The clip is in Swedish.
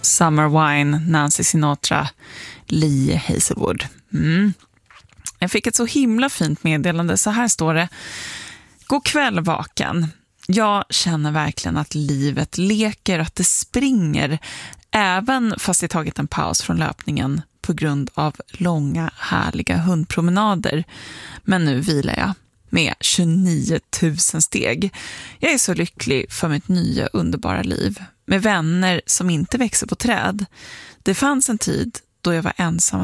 Summer Wine, Nancy Sinatra, Lee Hazelwood. Jag fick ett så himla fint meddelande. Så här står det: God kväll vaken. Jag känner verkligen att livet leker, att det springer, även fast jag tagit en paus från löpningen på grund av långa härliga hundpromenader. Men nu vilar jag med 29 000 steg. Jag är så lycklig för mitt nya underbara liv med vänner som inte växer på träd. Det fanns en tid då jag var ensam